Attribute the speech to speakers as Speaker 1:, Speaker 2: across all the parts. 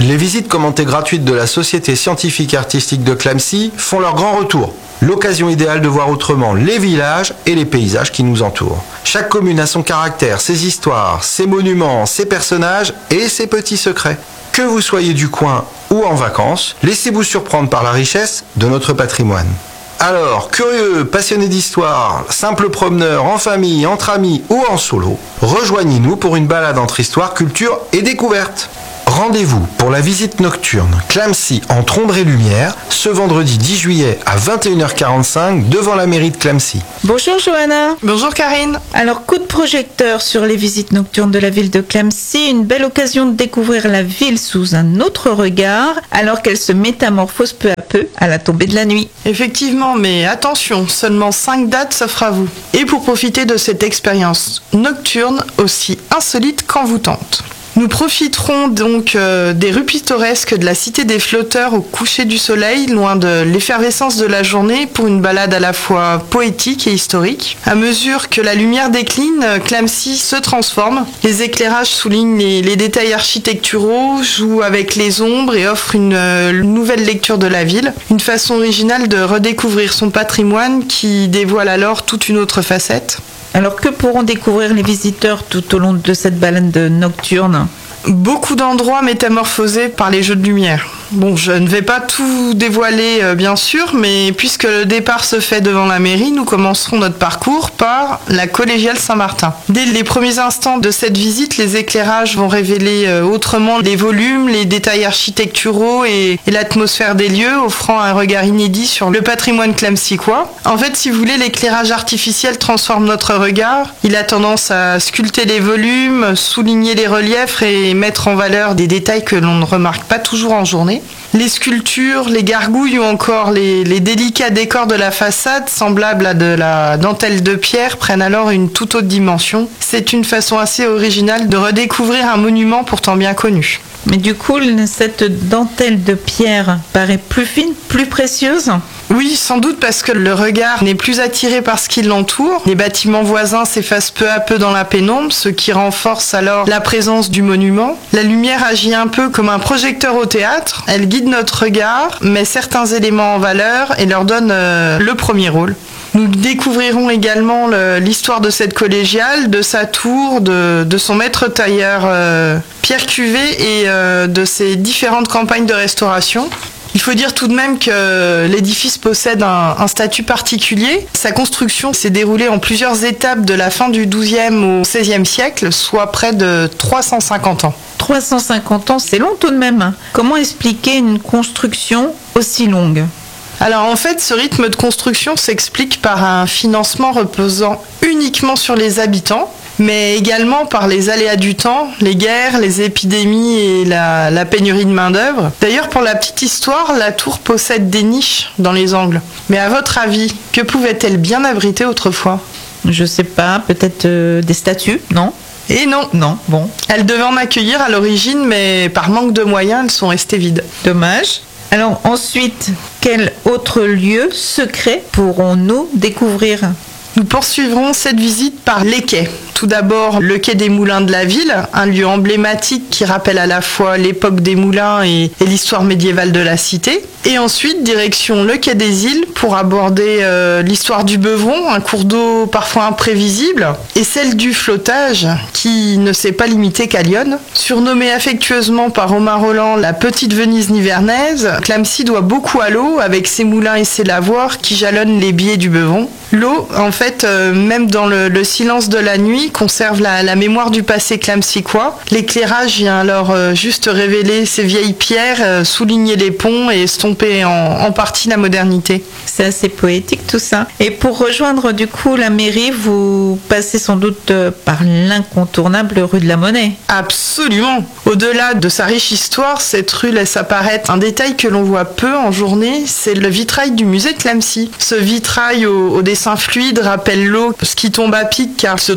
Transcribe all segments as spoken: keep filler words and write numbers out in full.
Speaker 1: Les visites commentées gratuites de la Société scientifique et artistique de Clamecy font leur grand retour. L'occasion idéale de voir autrement les villages et les paysages qui nous entourent. Chaque commune a son caractère, ses histoires, ses monuments, ses personnages et ses petits secrets. Que vous soyez du coin ou en vacances, laissez-vous surprendre par la richesse de notre patrimoine. Alors, curieux, passionnés d'histoire, simples promeneurs, en famille, entre amis ou en solo, rejoignez-nous pour une balade entre histoire, culture et découverte. Rendez-vous pour la visite nocturne Clamecy entre ombre et lumière ce vendredi dix juillet à vingt et une heures quarante-cinq devant la mairie de Clamecy.
Speaker 2: Bonjour Johanna.
Speaker 3: Bonjour Karine.
Speaker 2: Alors, coup de projecteur sur les visites nocturnes de la ville de Clamecy, une belle occasion de découvrir la ville sous un autre regard alors qu'elle se métamorphose peu à peu à la tombée de la nuit.
Speaker 3: Effectivement, mais attention, seulement cinq dates s'offrent à vous. Et pour profiter de cette expérience nocturne aussi insolite qu'envoûtante. Nous profiterons donc euh, des rues pittoresques de la Cité des Flotteurs au coucher du soleil, loin de l'effervescence de la journée, pour une balade à la fois poétique et historique. À mesure que la lumière décline, Clamecy se transforme. Les éclairages soulignent les, les détails architecturaux, jouent avec les ombres et offrent une euh, nouvelle lecture de la ville. Une façon originale de redécouvrir son patrimoine qui dévoile alors toute une autre facette.
Speaker 2: Alors, que pourront découvrir les visiteurs tout au long de cette balade nocturne ?
Speaker 3: Beaucoup d'endroits métamorphosés par les jeux de lumière. Bon, je ne vais pas tout dévoiler, euh, bien sûr, mais puisque le départ se fait devant la mairie, nous commencerons notre parcours par la collégiale Saint-Martin. Dès les premiers instants de cette visite, les éclairages vont révéler euh, autrement les volumes, les détails architecturaux et, et l'atmosphère des lieux, offrant un regard inédit sur le patrimoine clamecycois. En fait, si vous voulez, l'éclairage artificiel transforme notre regard. Il a tendance à sculpter les volumes, souligner les reliefs et mettre en valeur des détails que l'on ne remarque pas toujours en journée. Les sculptures, les gargouilles ou encore les, les délicats décors de la façade, semblables à de la dentelle de pierre, prennent alors une toute autre dimension. C'est une façon assez originale de redécouvrir un monument pourtant bien connu.
Speaker 2: Mais du coup, cette dentelle de pierre paraît plus fine, plus précieuse ?
Speaker 3: Oui, sans doute parce que le regard n'est plus attiré par ce qui l'entoure. Les bâtiments voisins s'effacent peu à peu dans la pénombre, ce qui renforce alors la présence du monument. La lumière agit un peu comme un projecteur au théâtre. Elle guide notre regard, met certains éléments en valeur et leur donne euh, le premier rôle. Nous découvrirons également le, l'histoire de cette collégiale, de sa tour, de, de son maître tailleur euh, Pierre Cuvé et euh, de ses différentes campagnes de restauration. Il faut dire tout de même que l'édifice possède un, un statut particulier. Sa construction s'est déroulée en plusieurs étapes de la fin du douzième au seizième siècle, soit près de trois cent cinquante ans.
Speaker 2: trois cent cinquante ans, c'est long tout de même. Comment expliquer une construction aussi longue ?
Speaker 3: Alors en fait, ce rythme de construction s'explique par un financement reposant uniquement sur les habitants, mais également par les aléas du temps, les guerres, les épidémies et la, la pénurie de main-d'œuvre. D'ailleurs, pour la petite histoire, la tour possède des niches dans les angles. Mais à votre avis, que pouvait-elle bien abriter autrefois ?
Speaker 2: Je sais pas, peut-être euh, des statues, non ?
Speaker 3: Et non,
Speaker 2: Non, bon.
Speaker 3: elle devait en accueillir à l'origine, mais par manque de moyens, elles sont restées vides.
Speaker 2: Dommage. Alors ensuite, quel autre lieu secret pourrons-nous découvrir ?
Speaker 3: Nous poursuivrons cette visite par les quais. Tout d'abord, le quai des Moulins de la ville, un lieu emblématique qui rappelle à la fois l'époque des moulins et, et l'histoire médiévale de la cité. Et ensuite, direction le quai des Îles pour aborder euh, l'histoire du Beuvron, un cours d'eau parfois imprévisible, et celle du flottage qui ne s'est pas limitée qu'à Lyon. Surnommée affectueusement par Romain Rolland la petite Venise nivernaise, Clamecy doit beaucoup à l'eau avec ses moulins et ses lavoirs qui jalonnent les biais du Beuvron. L'eau, en fait, euh, même dans le, le silence de la nuit, conserve la, la mémoire du passé clamecycois. L'éclairage vient alors euh, juste révéler ces vieilles pierres, euh, souligner les ponts et estomper en, en partie la modernité.
Speaker 2: C'est assez poétique tout ça. Et pour rejoindre du coup la mairie, vous passez sans doute euh, par l'incontournable rue de la Monnaie.
Speaker 3: Absolument. Au-delà de sa riche histoire, cette rue laisse apparaître un détail que l'on voit peu en journée, c'est le vitrail du musée de Clamecy. Ce vitrail au, au dessin fluide rappelle l'eau, ce qui tombe à pic car il se trouve dans la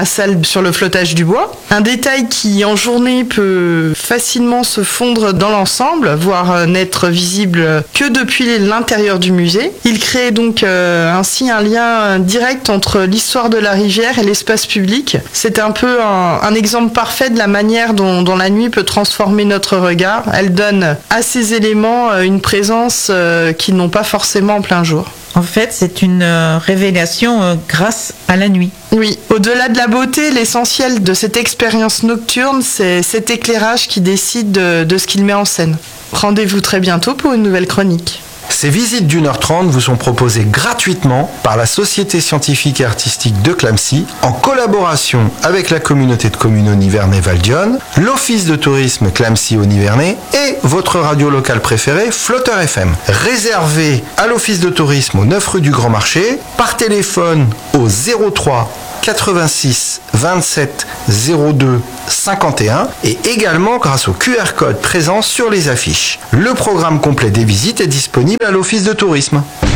Speaker 3: la salle sur le flottage du bois. Un détail qui en journée peut facilement se fondre dans l'ensemble, voire n'être visible que depuis l'intérieur du musée. Il crée donc euh, ainsi un lien direct entre l'histoire de la rivière et l'espace public. C'est un peu un, un exemple parfait de la manière dont, dont la nuit peut transformer notre regard. Elle donne à ces éléments une présence euh, qu'ils n'ont pas forcément en plein jour.
Speaker 2: En fait, c'est une euh, révélation euh, grâce à la nuit.
Speaker 3: Oui, au-delà de la beauté, l'essentiel de cette expérience nocturne, c'est cet éclairage qui décide de, de ce qu'il met en scène. Rendez-vous très bientôt pour une nouvelle chronique.
Speaker 1: Ces visites d'une heure trente vous sont proposées gratuitement par la Société scientifique et artistique de Clamecy en collaboration avec la communauté de communes Aunis-Vernay-Val d'Yonne, l'Office de tourisme Clamecy-Aunis-Vernay et votre radio locale préférée Flotteur F M. Réservé à l'Office de tourisme au neuf rue du Grand Marché, par téléphone au zéro trois quatre-vingt-six vingt-sept zéro deux cinquante et un et également grâce au Q R code présent sur les affiches. Le programme complet des visites est disponible à l'Office de tourisme.